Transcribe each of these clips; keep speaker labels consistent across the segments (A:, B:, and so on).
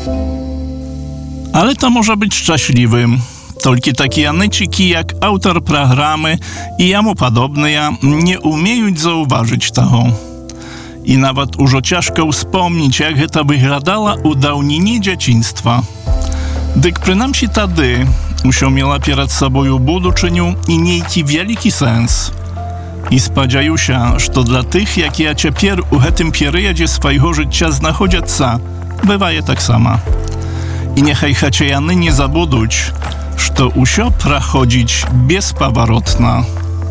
A: Ale to może być szczęśliwym. Tylko takie anyciki jak autor programy i jemu podobne nie umieją zauważyć tego. I nawet użo ciężko wspomnieć, jak to wyglądało u dawninie dzieciństwa. Dyk przynajmniej wtedy usiąmiała przed sobą buduczyniu i niejki wielki sens. I spodziewają się, że dla tych, jak ja ciepierw u tym periodzie swojego życia znachodzą, bywa je tak sama. I niechaj chaciejany nie zabuduć, że usio prachodzić bezpowrotna.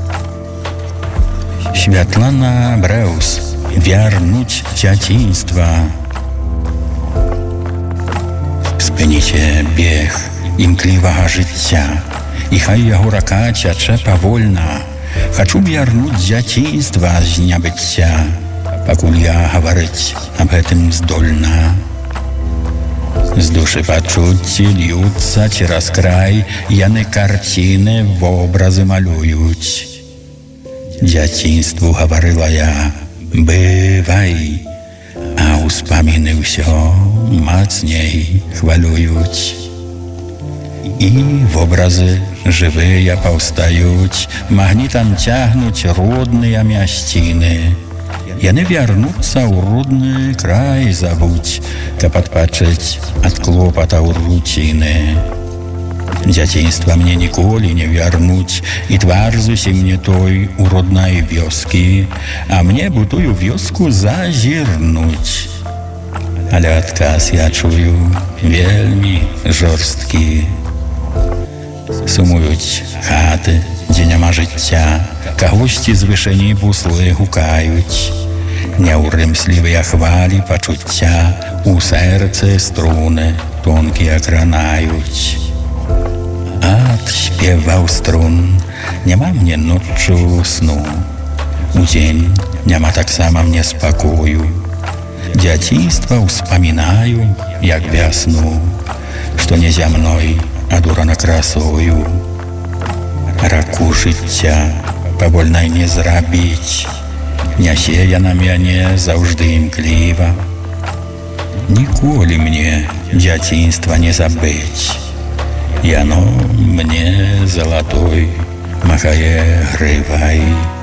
B: Światlana Breus, wiernuć dzieciństwa. Spędzicie bieg imkliwego życia i chaj jego rakacia czepa wolna. Хочу wiernuć dzieciństwa z niebycia, pakul ja говорить об этом zdolna. Z duszy poczucie liются через край, яны картины в образы малюють. Dzieciństwu говорила я, бывай, а успомины все мацней хвалюють. I w obrazy żywe powstaють, magnitem ciągnąć rodne miaściny. Jany wiernuться u rodny kraj zabuć, ka podpatrzeć od klopota u rutyny. Dzieciństwa mnie nikoli nie wiernuć i twarzu się mnie toj u rodnej wioski, a mnie butuju wiosku zazirnąć. Ale odkaz ja czuję wielmi żorstki. Sumuють хати, де нема життя, когось з вишені бусли гукають. Неуримсливі хвалі почуття, у серце струни тонкі окранають. От śpiewał strun, нема mnie noczu snu. U dzień нема tak samo mnie spokoju. Dzieciństwo wspominają jak wiosnu, что нельзя мной одурана красою. Раку життя повольно не зробить, нясе на мяне завжди імкліва. Ніколи мне дзяцінства не забыть, яно мне золотой махае грывай.